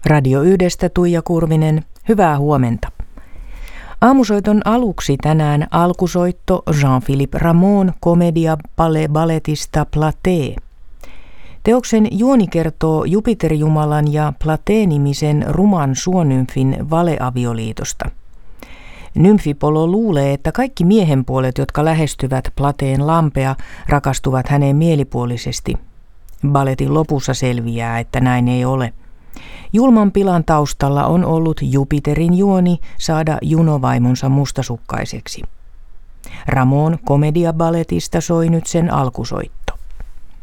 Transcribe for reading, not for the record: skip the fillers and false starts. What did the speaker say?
Radio 1:stä Tuija Kurvinen, hyvää huomenta. Aamusoiton aluksi tänään alkusoitto Jean-Philippe Rameaun komedia balletista Platée. Teoksen juoni kertoo Jupiterjumalan ja Platée-nimisen ruman suonymfin valeavioliitosta. Nymfipolo luulee, että kaikki miehenpuolet, jotka lähestyvät Plateen lampea, rakastuvat häneen mielipuolisesti. Balletin lopussa selviää, että näin ei ole. Julman pilan taustalla on ollut Jupiterin juoni saada Juno-vaimonsa mustasukkaiseksi. Rameaun komedia balletista soi nyt sen alkusoitto.